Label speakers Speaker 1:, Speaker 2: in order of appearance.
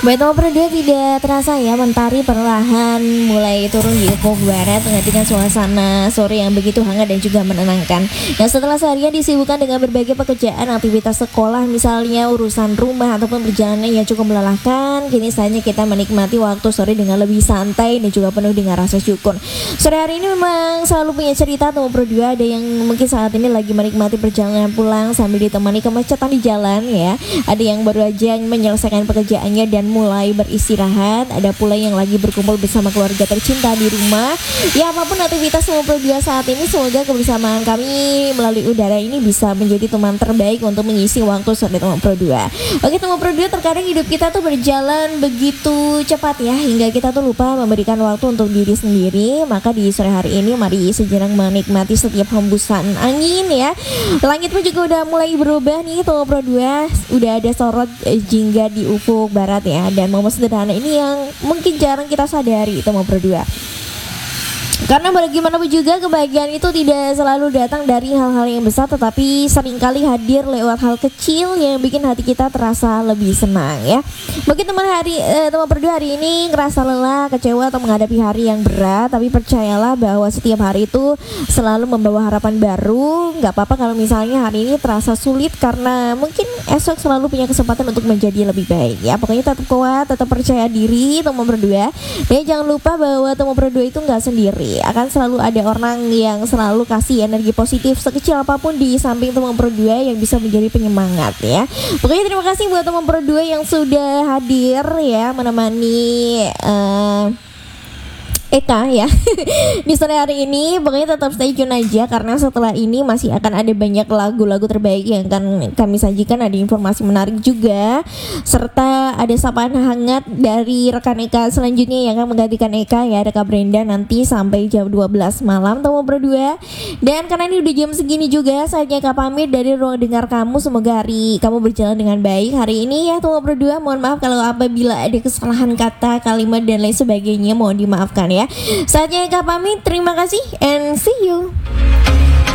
Speaker 1: Baik teman Pro 2, tidak terasa ya mentari perlahan mulai turun di ufuk barat menggantikan suasana sore yang begitu hangat dan juga menenangkan. Nah, setelah seharian disibukkan dengan berbagai pekerjaan, aktivitas sekolah misalnya, urusan rumah ataupun perjalanan yang cukup melelahkan, kini saatnya kita menikmati waktu sore dengan lebih santai dan juga penuh dengan rasa syukur. Sore hari ini memang selalu punya cerita teman Pro 2. Ada yang mungkin saat ini lagi menikmati perjalanan pulang sambil ditemani kemacetan di jalan ya. Ada yang baru aja menyelesaikan pekerjaannya dan mulai beristirahat. Ada pula yang lagi berkumpul bersama keluarga tercinta di rumah. Ya, apapun aktivitas teman Pro 2 saat ini, semoga kebersamaan kami melalui udara ini bisa menjadi teman terbaik untuk mengisi waktu sore teman Pro 2. Oke teman Pro 2, terkadang hidup kita tuh berjalan begitu cepat ya, hingga kita tuh lupa memberikan waktu untuk diri sendiri. Maka di sore hari ini mari sejenak menikmati setiap hembusan angin ya. Langit pun juga udah mulai berubah nih teman Pro 2. Udah ada sorot jingga di ufuk barat ya. Dan momen sederhana ini yang mungkin jarang kita sadari teman Pro 2. Karena bagaimanapun juga kebahagiaan itu tidak selalu datang dari hal-hal yang besar, tetapi seringkali hadir lewat hal kecil yang bikin hati kita terasa lebih senang ya. Mungkin teman Pro 2 hari ini ngerasa lelah, kecewa atau menghadapi hari yang berat, tapi percayalah bahwa setiap hari itu selalu membawa harapan baru. Gak apa-apa kalau misalnya hari ini terasa sulit, karena mungkin esok selalu punya kesempatan untuk menjadi lebih baik ya. Pokoknya tetap kuat, tetap percaya diri teman Pro 2. Dan jangan lupa bahwa teman Pro 2 itu gak sendiri. Akan selalu ada orang yang selalu kasih energi positif sekecil apapun di samping teman Pro 2 yang bisa menjadi penyemangat ya. Pokoknya terima kasih buat teman Pro 2 yang sudah hadir ya, menemani Eka ya di sore hari ini. Pokoknya tetap stay tune aja, karena setelah ini masih akan ada banyak lagu-lagu terbaik yang akan kami sajikan. Ada informasi menarik juga, serta ada sapaan hangat dari rekan Eka selanjutnya yang akan menggantikan Eka ya. Ada Kak Brenda nanti sampai jam 12 malam teman Pro 2. Dan karena ini udah jam segini juga, saatnya Eka pamit dari ruang dengar kamu. Semoga hari kamu berjalan dengan baik hari ini ya teman Pro 2. Mohon maaf kalau apabila ada kesalahan kata, kalimat dan lain sebagainya, mohon dimaafkan ya. Saatnya Eka pamit, terima kasih and see you.